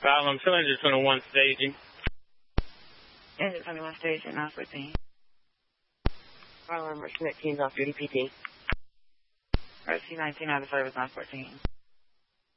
Problem, cylinder 21 staging. Engine 21 staging, 914. Problem, Mercy 19 off duty PT. Mercy 19 out of service, 914.